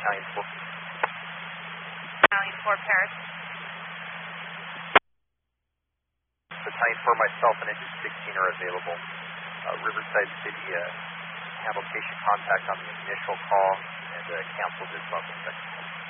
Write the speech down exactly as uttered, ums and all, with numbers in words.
Battalion four. Battalion four, Paris. Battalion four, myself and Engine sixteen are available. Uh, Riverside City uh, handled patient contact on the initial call and uh, canceled this bump inspection.